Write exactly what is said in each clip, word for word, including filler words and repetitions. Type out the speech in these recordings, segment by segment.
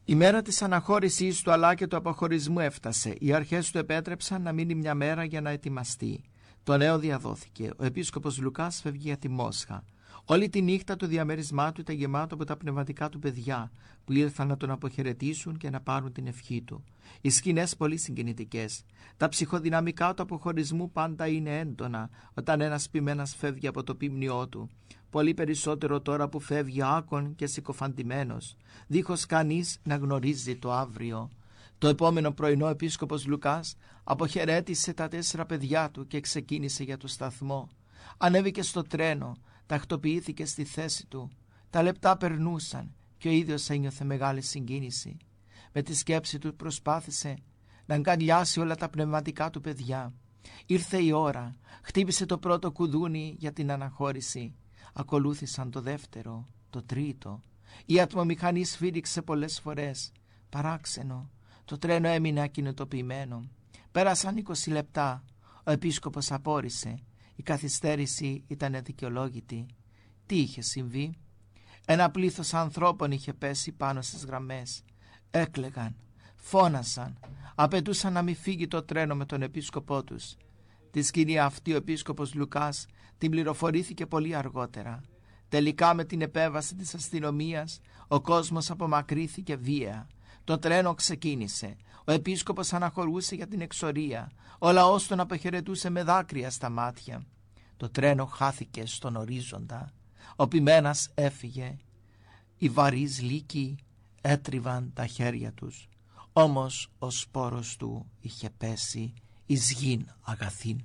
Η μέρα της αναχώρησής του αλλά και του αποχωρισμού έφτασε. Οι αρχές του επέτρεψαν να μείνει μια μέρα για να ετοιμαστεί. Το νέο διαδόθηκε. Ο επίσκοπος Λουκάς φεύγει για τη Μόσχα. Όλη τη νύχτα το διαμέρισμά του ήταν γεμάτο από τα πνευματικά του παιδιά που ήρθαν να τον αποχαιρετήσουν και να πάρουν την ευχή του. Οι σκηνές πολύ συγκινητικές. Τα ψυχοδυναμικά του αποχωρισμού πάντα είναι έντονα όταν ένας ποιμένας φεύγει από το ποιμνιό του. Πολύ περισσότερο τώρα που φεύγει άκον και συκοφαντημένος, δίχως κανείς να γνωρίζει το αύριο. Το επόμενο πρωινό ο επίσκοπος Λουκάς αποχαιρέτησε τα τέσσερα παιδιά του και ξεκίνησε για το σταθμό. Ανέβηκε στο τρένο, τακτοποιήθηκε στη θέση του. Τα λεπτά περνούσαν και ο ίδιος ένιωθε μεγάλη συγκίνηση. Με τη σκέψη του προσπάθησε να αγκαλιάσει όλα τα πνευματικά του παιδιά. Ήρθε η ώρα, χτύπησε το πρώτο κουδούνι για την αναχώρηση. Ακολούθησαν το δεύτερο, το τρίτο. Η ατμομηχανή σφύριξε πολλές φορές. Παράξενο, το τρένο έμεινε ακινητοποιημένο. Πέρασαν είκοσι λεπτά. Ο επίσκοπος απόρρισε. Η καθυστέρηση ήταν αδικαιολόγητη. Τι είχε συμβεί? Ένα πλήθος ανθρώπων είχε πέσει πάνω στις γραμμές. Έκλαιγαν, φώνασαν, απαιτούσαν να μην φύγει το τρένο με τον επίσκοπό τους. Τη σκηνή αυτή ο επίσκοπος Λουκάς την πληροφορήθηκε πολύ αργότερα. Τελικά με την επέμβαση της αστυνομίας ο κόσμος απομακρύθηκε βία. Το τρένο ξεκίνησε. Ο επίσκοπος αναχωρούσε για την εξορία. Ο λαός τον αποχαιρετούσε με δάκρυα στα μάτια. Το τρένο χάθηκε στον ορίζοντα. Ο ποιμένας έφυγε. Οι βαρύς λύκοι έτριβαν τα χέρια τους. Όμως ο σπόρος του είχε πέσει εις γην αγαθήν.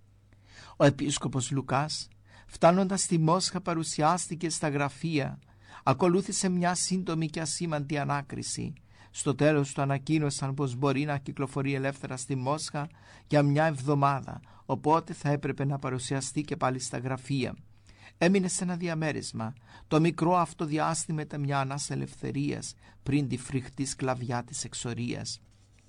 Ο επίσκοπος Λουκάς, φτάνοντας στη Μόσχα, παρουσιάστηκε στα γραφεία. Ακολούθησε μια σύντομη και ασήμαντη ανάκριση. Στο τέλος του ανακοίνωσαν πως μπορεί να κυκλοφορεί ελεύθερα στη Μόσχα για μια εβδομάδα, οπότε θα έπρεπε να παρουσιαστεί και πάλι στα γραφεία. Έμεινε σε ένα διαμέρισμα. Το μικρό αυτό διάστημα ήταν μια ανάσα ελευθερίας πριν τη φρικτή σκλαβιά της εξορίας.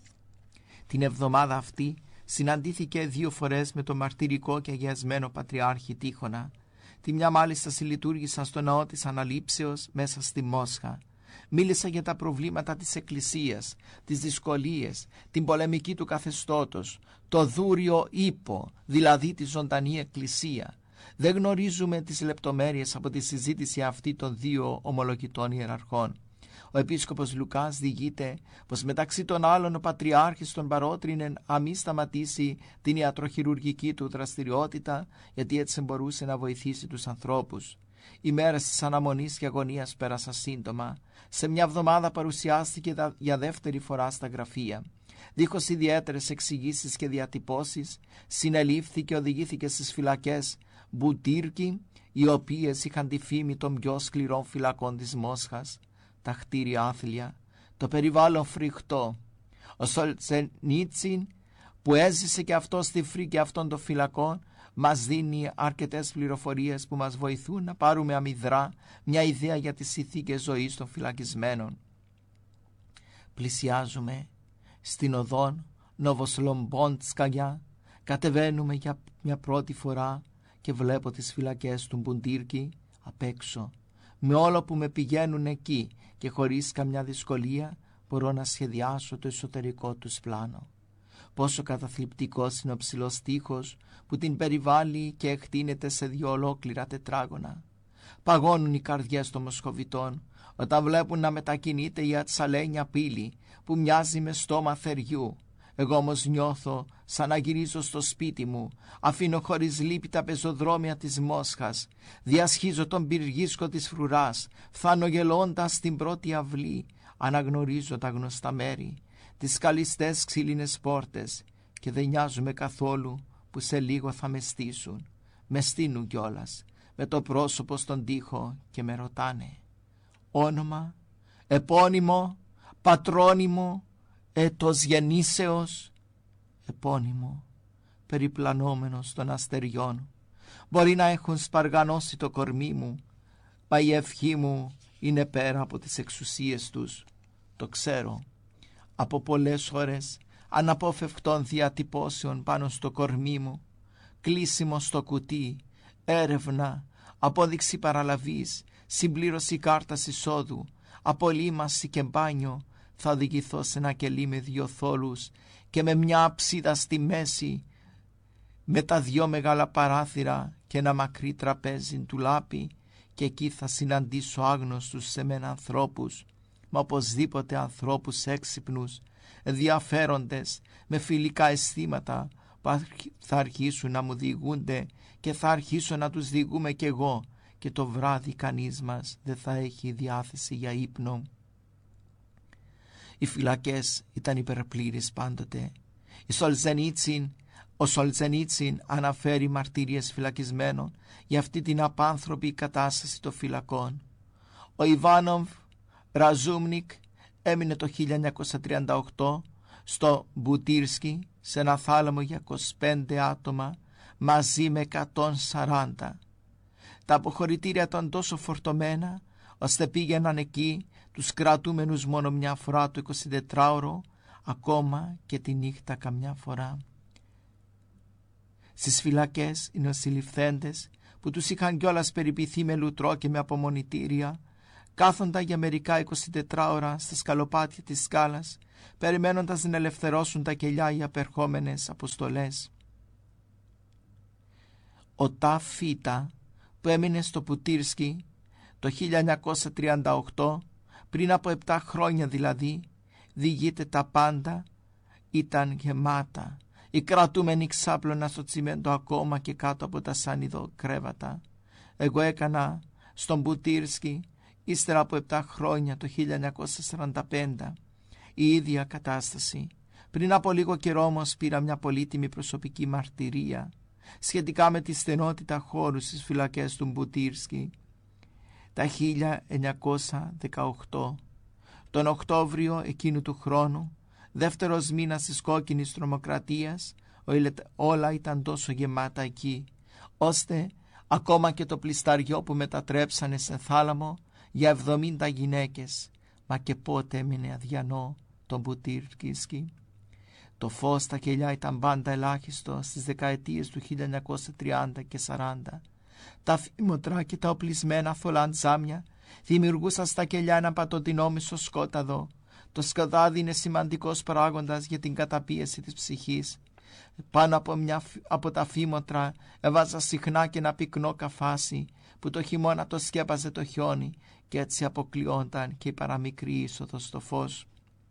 Την εβδομάδα αυτή συναντήθηκε δύο φορές με τον μαρτυρικό και αγιασμένο Πατριάρχη Τίχωνα. Τη μια μάλιστα συλλειτουργήσαν στο ναό της Αναλήψεως μέσα στη Μόσχα. Μίλησα για τα προβλήματα της Εκκλησίας, τις δυσκολίες, την πολεμική του καθεστώτος, το δούριο ύπο, δηλαδή τη ζωντανή Εκκλησία. Δεν γνωρίζουμε τις λεπτομέρειες από τη συζήτηση αυτή των δύο ομολογητών ιεραρχών. Ο επίσκοπος Λουκάς διηγείται πως μεταξύ των άλλων ο Πατριάρχης τον παρότρινε να μην σταματήσει την ιατροχειρουργική του δραστηριότητα, γιατί έτσι μπορούσε να βοηθήσει τους ανθρώπους. Οι μέρες της αναμονής και αγωνίας πέρασαν σύντομα. Σε μια εβδομάδα παρουσιάστηκε για δεύτερη φορά στα γραφεία. Δίχως ιδιαίτερες εξηγήσεις και διατυπώσεις, συνελήφθη και οδηγήθηκε στις φυλακές Μπουτύρκι, οι οποίες είχαν τη φήμη των πιο σκληρών φυλακών της Μόσχας. Τα κτίρια άθλια, το περιβάλλον φρικτό. Ο Σολτζενίτσιν, που έζησε και αυτό στη φρίκη αυτών των φυλακών, μας δίνει αρκετές πληροφορίες που μας βοηθούν να πάρουμε αμυδρά μια ιδέα για τις συνθήκες ζωής των φυλακισμένων. Πλησιάζουμε στην οδόν Νοβοσλομπόντσκαγια, κατεβαίνουμε για μια πρώτη φορά και βλέπω τις φυλακές του Μπουντίρκι απ' έξω. Με όλο που με πηγαίνουν εκεί και χωρίς καμιά δυσκολία μπορώ να σχεδιάσω το εσωτερικό τους πλάνο. Πόσο καταθλιπτικός είναι ο ψηλός τοίχος που την περιβάλλει και εκτείνεται σε δύο ολόκληρα τετράγωνα. Παγώνουν οι καρδιές των Μοσχοβητών όταν βλέπουν να μετακινείται η ατσαλένια πύλη που μοιάζει με στόμα θεριού. Εγώ όμως νιώθω σαν να γυρίζω στο σπίτι μου, αφήνω χωρίς λύπη τα πεζοδρόμια της Μόσχας, διασχίζω τον πυργίσκο της φρουράς, φθάνω γελώντας στην πρώτη αυλή, αναγνωρίζω τα γνωστά μέρη, τις καλιστές ξύλινες πόρτες και δεν νοιάζουμε καθόλου που σε λίγο θα με στήσουν. Με στείνουν κιόλας, με το πρόσωπο στον τοίχο και με ρωτάνε όνομα, επώνυμο, πατρόνυμο, έτος γεννήσεως, επώνυμο, περιπλανόμενος των αστεριών. Μπορεί να έχουν σπαργανώσει το κορμί μου, μα η ευχή μου είναι πέρα από τις εξουσίες τους. Το ξέρω. Από πολλές ώρες αναπόφευκτων διατυπώσεων πάνω στο κορμί μου, κλείσιμο στο κουτί, έρευνα, απόδειξη παραλαβής, συμπλήρωση κάρτας εισόδου, απολύμαση και μπάνιο, θα οδηγηθώ σε ένα κελί με δύο θόλους και με μια αψίδα στη μέση, με τα δυο μεγάλα παράθυρα και ένα μακρύ τραπέζι του λάπη, και εκεί θα συναντήσω άγνωστους σε μένα ανθρώπους, μα οπωσδήποτε ανθρώπους έξυπνους, ενδιαφέροντες, με φιλικά αισθήματα, που θα αρχίσουν να μου διηγούνται και θα αρχίσω να τους διηγούμε κι εγώ, και το βράδυ κανείς μας δεν θα έχει διάθεση για ύπνο. Οι φυλακές ήταν υπερπλήρες πάντοτε. Η Σολζενίτσιν, ο Σολζενίτσιν αναφέρει μαρτυρίες φυλακισμένων για αυτή την απάνθρωπη κατάσταση των φυλακών. Ο Ιβάνοβ Ραζούμνικ έμεινε το χίλια εννιακόσια τριάντα οκτώ στο Μπουτίρσκι σε ένα θάλαμο για είκοσι πέντε άτομα μαζί με εκατόν σαράντα. Τα αποχωρητήρια ήταν τόσο φορτωμένα ώστε πήγαιναν εκεί τους κρατούμενους μόνο μια φορά το εικοσιτετράωρο, ακόμα και τη νύχτα καμιά φορά. Στις φυλακές οι νοσηληφθέντες, που τους είχαν κιόλας περιποιηθεί με λουτρό και με απομονητήρια, κάθονταν για μερικά εικοσιτετράωρα στα σκαλοπάτια της σκάλας, περιμένοντας να ελευθερώσουν τα κελιά οι απερχόμενες αποστολές. Ο Ταφ Φίτα, που έμεινε στο Πουτίρσκι το χίλια εννιακόσια τριάντα οκτώ, πριν από επτά χρόνια δηλαδή, διηγείται τα πάντα, ήταν γεμάτα. Οι κρατούμενοι ξάπλωναν στο τσιμέντο ακόμα και κάτω από τα σάνιδο κρέβατα. Εγώ έκανα στον Μπουτίρσκι, ύστερα από επτά χρόνια το χίλια εννιακόσια σαράντα πέντε, η ίδια κατάσταση. Πριν από λίγο καιρό όμως πήρα μια πολύτιμη προσωπική μαρτυρία σχετικά με τη στενότητα χώρου στις φυλακές του Μπουτίρσκι. Τα χίλια εννιακόσια δεκαοκτώ, τον Οκτώβριο εκείνου του χρόνου, δεύτερος μήνας της κόκκινης τρομοκρατίας, όλα ήταν τόσο γεμάτα εκεί, ώστε ακόμα και το πλισταριό που μετατρέψανε σε θάλαμο για εβδομήντα γυναίκες, μα και πότε έμεινε αδιανό τον Μπουτίρσκι. Το φως στα κελιά ήταν πάντα ελάχιστο στις δεκαετίες του χίλια εννιακόσια τριάντα και σαράντα. Τα φήμοτρα και τα οπλισμένα θολά τζάμια δημιουργούσαν στα κελιά ένα πατωτινό μισοσκόταδο. Το σκοτάδι είναι σημαντικός παράγοντας για την καταπίεση της ψυχής. Πάνω από, μια, από τα φήμοτρα έβαζα συχνά και ένα πυκνό καφάσι που το χειμώνα το σκέπαζε το χιόνι, και έτσι αποκλειόταν και η παραμικρή είσοδος στο φως.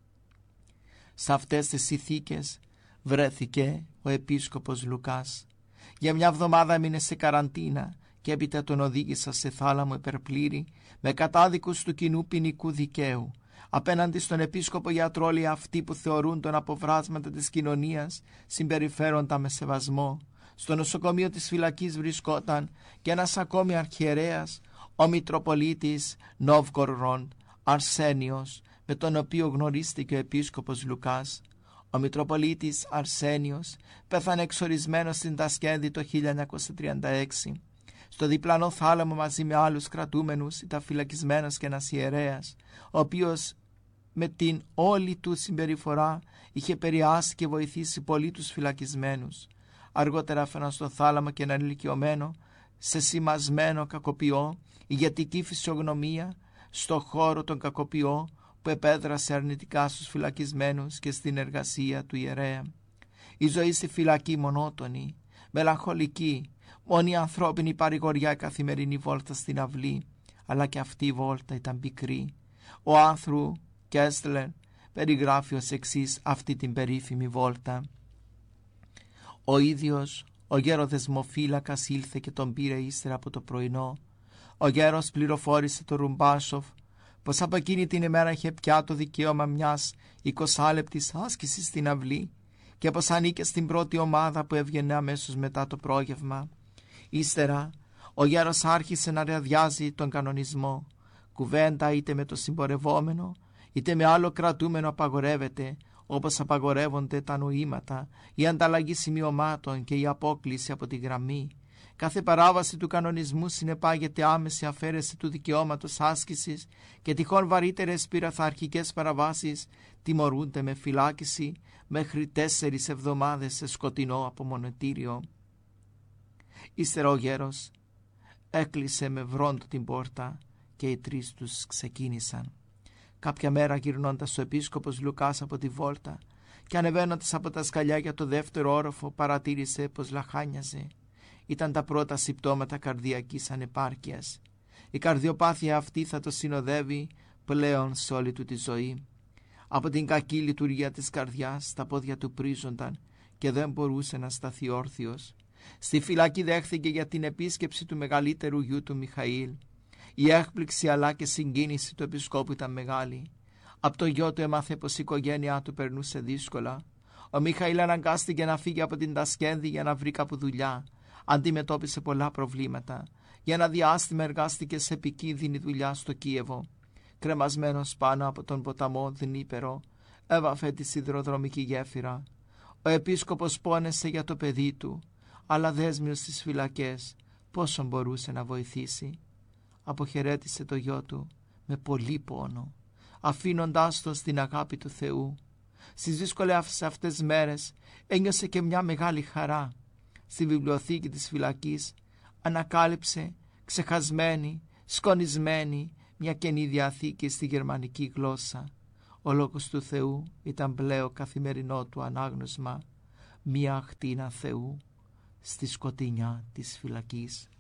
Σε αυτές τις συνθήκες βρέθηκε ο επίσκοπος Λουκάς. Για μια εβδομάδα έμεινε σε καραντίνα και έπειτα τον οδήγησα σε θάλαμο υπερπλήρη με κατάδικους του κοινού ποινικού δικαίου. Απέναντι στον επίσκοπο γιατρό όλοι αυτοί που θεωρούν τον αποβράσματα της κοινωνίας συμπεριφέροντα με σεβασμό. Στο νοσοκομείο της φυλακής βρισκόταν και ένας ακόμη αρχιερέας, ο Μητροπολίτης Νόβγκοροντ Αρσένιος, με τον οποίο γνωρίστηκε ο επίσκοπος Λουκάς. Ο Μητροπολίτης Αρσένιος πέθανε εξορισμένος στην Τασκένδη το χίλια εννιακόσια τριάντα έξι. Στο διπλανό θάλαμο μαζί με άλλους κρατούμενους ήταν φυλακισμένος και ένας ιερέας, ο οποίος με την όλη του συμπεριφορά είχε επηρεάσει και βοηθήσει πολύ τους φυλακισμένους. Αργότερα έφεραν στο θάλαμο και έναν ηλικιωμένο, σε σημασμένο κακοποιό, ηγετική φυσιογνωμία, στο χώρο των κακοποιό, που επέδρασε αρνητικά στους φυλακισμένους και στην εργασία του ιερέα. Η ζωή στη φυλακή μονότονη, μελαγχολική, μόνη ανθρώπινη παρηγοριά η καθημερινή βόλτα στην αυλή, αλλά και αυτή η βόλτα ήταν πικρή. Ο Άνθρου Κέστλερ περιγράφει ως εξής αυτή την περίφημη βόλτα. Ο ίδιος ο γέρο δεσμοφύλακας ήλθε και τον πήρε ύστερα από το πρωινό. Ο γέρος πληροφόρησε τον Ρουμπάσοφ πως από εκείνη την ημέρα είχε πια το δικαίωμα μιας εικοσάλεπτης άσκησης στην αυλή και πως ανήκε στην πρώτη ομάδα που έβγαινε αμέσως μετά το πρόγευμα. Ύστερα ο γέρος άρχισε να ραδιάζει τον κανονισμό. Κουβέντα είτε με το συμπορευόμενο είτε με άλλο κρατούμενο απαγορεύεται, όπως απαγορεύονται τα νοήματα, η ανταλλαγή σημειωμάτων και η απόκληση από τη γραμμή. Κάθε παράβαση του κανονισμού συνεπάγεται άμεση αφαίρεση του δικαιώματος άσκησης και τυχόν βαρύτερες πειθαρχικές παραβάσεις τιμωρούνται με φυλάκιση μέχρι τέσσερις εβδομάδες σε σκοτεινό απομονωτήριο. Ύστερα ο γέρος έκλεισε με βρόντο την πόρτα και οι τρεις τους ξεκίνησαν. Κάποια μέρα γυρνώντας ο επίσκοπος Λουκάς από τη βόλτα και ανεβαίνοντας από τα σκαλιά για το δεύτερο όροφο, παρατήρησε πως λαχάνιαζε. Ήταν τα πρώτα συμπτώματα καρδιακής ανεπάρκειας. Η καρδιοπάθεια αυτή θα το συνοδεύει πλέον σε όλη του τη ζωή. Από την κακή λειτουργία της καρδιάς τα πόδια του πρίζονταν και δεν μπορούσε να σταθεί όρθιος. Στη φυλακή δέχθηκε για την επίσκεψη του μεγαλύτερου γιου του Μιχαήλ. Η έκπληξη αλλά και συγκίνηση του επισκόπου ήταν μεγάλη. Από το γιο του έμαθε πως η οικογένειά του περνούσε δύσκολα. Ο Μιχαήλ αναγκάστηκε να φύγει από την Τασκένδη για να βρει κάπου δουλειά. Αντιμετώπισε πολλά προβλήματα. Για ένα διάστημα εργάστηκε σε επικίνδυνη δουλειά στο Κίεβο. Κρεμασμένος πάνω από τον ποταμό Δνήπερο, έβαφε τη σιδηροδρομική γέφυρα. Ο επίσκοπος πόνεσε για το παιδί του, αλλά δέσμιος στις φυλακές πόσο μπορούσε να βοηθήσει. Αποχαιρέτησε το γιο του με πολύ πόνο, αφήνοντάς τον στην αγάπη του Θεού. Στις δύσκολες αυτές μέρες ένιωσε και μια μεγάλη χαρά. Στη βιβλιοθήκη της φυλακής ανακάλυψε ξεχασμένη, σκονισμένη, μια καινή διαθήκη στη γερμανική γλώσσα. Ο λόγος του Θεού ήταν πλέον καθημερινό του ανάγνωσμα, μια ακτίνα Θεού στη σκοτεινιά της φυλακής.